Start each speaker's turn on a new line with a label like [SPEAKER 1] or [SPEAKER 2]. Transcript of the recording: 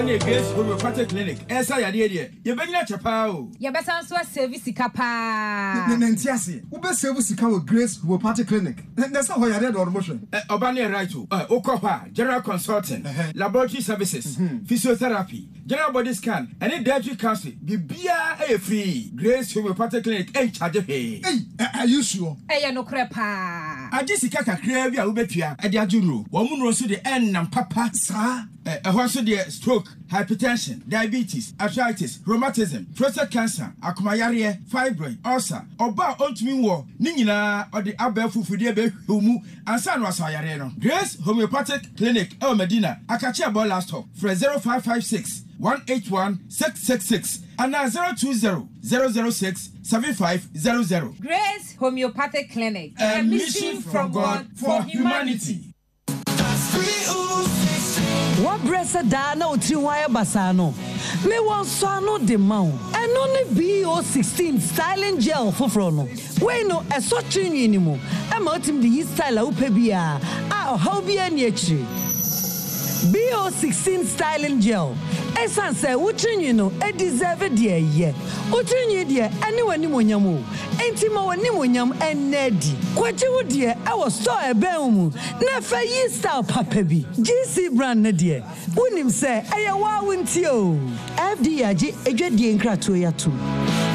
[SPEAKER 1] Sunday Grace Homeopathic Clinic. Esa ya de. Ye begina chapa o.
[SPEAKER 2] Ye besan so service kapa.
[SPEAKER 3] Nentiase. Wo be service ka with Grace Homeopathic Clinic. Na sa ho ya de do motion.
[SPEAKER 1] Oba ne right o. Okopa general consulting, laboratory services, physiotherapy, general body scan, and dietary counseling. Bibia e free. Grace Homeopathic Clinic e charge pay.
[SPEAKER 3] Hey, are you sure?
[SPEAKER 2] Eh no krepa.
[SPEAKER 1] Ajesika kakra bia wo betua. E de ajuru. Wo mu no so de nam papa
[SPEAKER 3] Sa
[SPEAKER 1] also the stroke, hypertension, diabetes, arthritis, rheumatism, prostate cancer, akumayare, fibroid, ulcer, oba ontumi wo ni nyina odi abafu fudie be humu ansa no asayare no. Grace Homeopathic Clinic El Medina, akachi about last talk for 0556 181 666 and 020 006 7500.
[SPEAKER 2] Grace Homeopathic Clinic.
[SPEAKER 1] A mission from God for humanity.
[SPEAKER 4] What bressa da na otiwaya basano. Me won so no de ma wo. Eno ne BO16 styling gel foforo no. We no eso twinwi ni mu. E ma otim de style a upe bia. A how bia ni akiri. BO16 styling gel. Esan say utwinwi no e deserve de ye. Utwinwi de ene wani monyam o. Enti ma wani monyam enedi. Kwachi wo de e wo store e ben mu. Na fa yi style papa bi. GC brand na de. Unim say eye wa wunti o. FD age edwadie nkrato ya to.